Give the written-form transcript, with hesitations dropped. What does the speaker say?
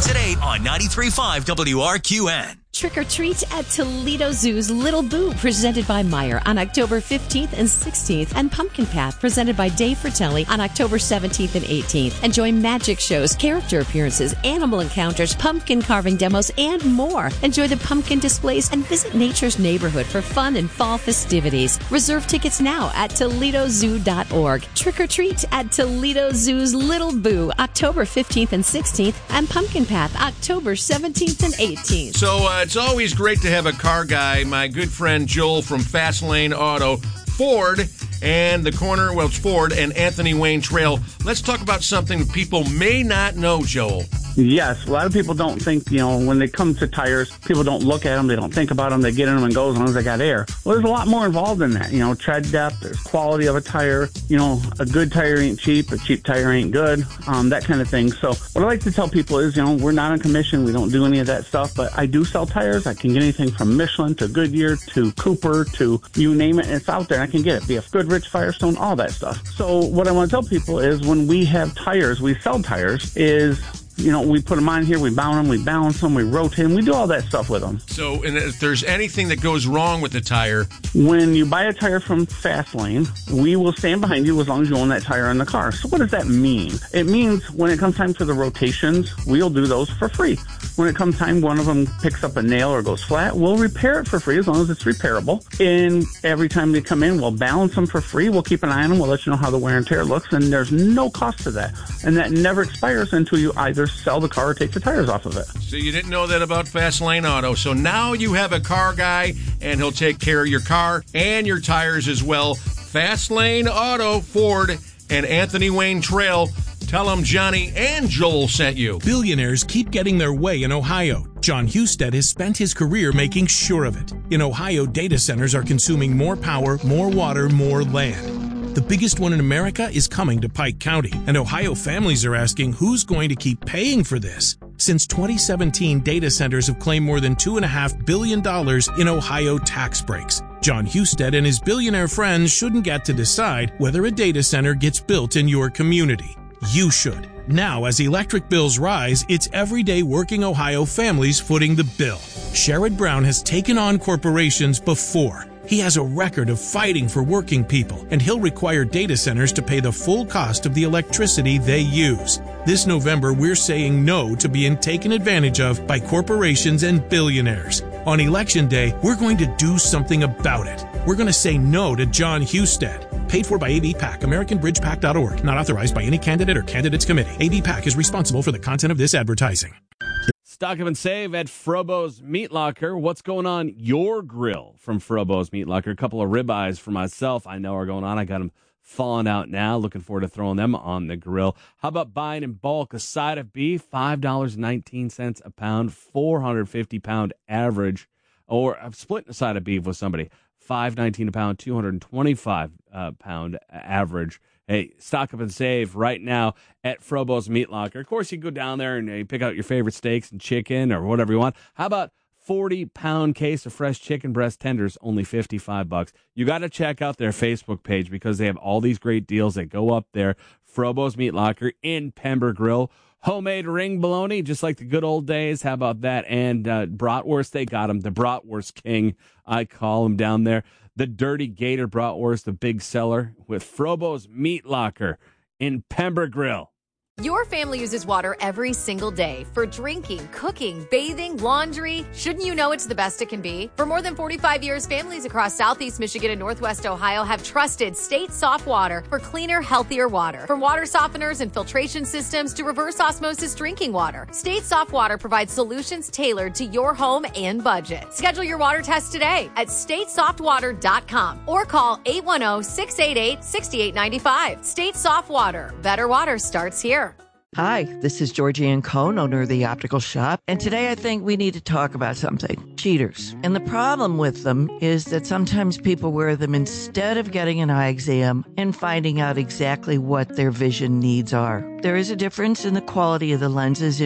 today on 93.5 WRQN. Trick or treat at Toledo Zoo's Little Boo, presented by Meijer on October 15th and 16th, and Pumpkin Path, presented by Dave Fratelli on October 17th and 18th. Enjoy magic shows, character appearances, animal encounters, pumpkin carving demos, and more. Enjoy the pumpkin displays and visit Nature's Neighborhood for fun and fall festivities. Reserve tickets now at ToledoZoo.org. Trick or treat at Toledo Zoo's Little Boo, October 15th and 16th, and Pumpkin Path, October 17th and 18th. So it's always great to have a car guy. My good friend Joel from Fastlane Auto, Ford, and the corner, well, it's Ford and Anthony Wayne Trail. Let's talk about something people may not know, Joel. Yes, a lot of people don't think, when they come to tires, people don't look at them, they don't think about them, they get in them and go as long as they got air. Well, there's a lot more involved in that, tread depth, there's quality of a tire, a good tire ain't cheap, a cheap tire ain't good, that kind of thing. So what I like to tell people is, we're not on commission, we don't do any of that stuff, but I do sell tires. I can get anything from Michelin to Goodyear to Cooper to you name it, it's out there. I can get it, BF Goodrich, Firestone, all that stuff. So what I want to tell people is when we have tires, we sell tires, is we put them on here, we bound them, we balance them, we rotate them, we do all that stuff with them. So, and if there's anything that goes wrong with the tire... When you buy a tire from Fastlane, we will stand behind you as long as you own that tire in the car. So what does that mean? It means when it comes time for the rotations, we'll do those for free. When it comes time one of them picks up a nail or goes flat, we'll repair it for free as long as it's repairable. And every time they come in, we'll balance them for free. We'll keep an eye on them. We'll let you know how the wear and tear looks. And there's no cost to that. And that never expires until you either sell the car or take the tires off of it. So you didn't know that about Fastlane Auto. So now you have a car guy, and he'll take care of your car and your tires as well. Fastlane Auto, Ford, and Anthony Wayne Trail. Tell them Johnny and Joel sent you. Billionaires keep getting their way in Ohio. John Husted has spent his career making sure of it. In Ohio, data centers are consuming more power, more water, more land. The biggest one in America is coming to Pike County, and Ohio families are asking who's going to keep paying for this. Since 2017, data centers have claimed more than $2.5 billion in Ohio tax breaks. John Husted and his billionaire friends shouldn't get to decide whether a data center gets built in your community. You should. Now, as electric bills rise, it's everyday working Ohio families footing the bill. Sherrod Brown has taken on corporations before. He has a record of fighting for working people, and he'll require data centers to pay the full cost of the electricity they use. This November, we're saying no to being taken advantage of by corporations and billionaires. On Election Day, we're going to do something about it. We're going to say no to John Husted. Paid for by ABPAC, AmericanBridgePAC.org. Not authorized by any candidate or candidates committee. ABPAC is responsible for the content of this advertising. Stock up and save at Frobo's Meat Locker. What's going on your grill from Frobo's Meat Locker? A couple of ribeyes for myself I know are going on. I got them falling out now. Looking forward to throwing them on the grill. How about buying in bulk a side of beef? $5.19 a pound, 450-pound average. Or I'm splitting a side of beef with somebody. $5.19 a pound, 225-pound average. Hey, stock up and save right now at Frobo's Meat Locker. Of course, you go down there and you pick out your favorite steaks and chicken or whatever you want. How about 40-pound case of fresh chicken breast tenders, only $55. You got to check out their Facebook page because they have all these great deals that go up there. Frobo's Meat Locker in Pember Grill. Homemade ring bologna, just like the good old days. How about that? And bratwurst, they got them. The bratwurst king, I call him down there. The Dirty Gator bratwurst, the big seller, with Frobo's Meat Locker in Pember Grill. Your family uses water every single day for drinking, cooking, bathing, laundry. Shouldn't you know it's the best it can be? For more than 45 years, families across Southeast Michigan and Northwest Ohio have trusted State Soft Water for cleaner, healthier water. From water softeners and filtration systems to reverse osmosis drinking water, State Soft Water provides solutions tailored to your home and budget. Schedule your water test today at statesoftwater.com or call 810-688-6895. State Soft Water. Better water starts here. Hi, this is Georgianne Cohn, owner of the Optical Shop, and today I think we need to talk about something. Cheaters. And the problem with them is that sometimes people wear them instead of getting an eye exam and finding out exactly what their vision needs are. There is a difference in the quality of the lenses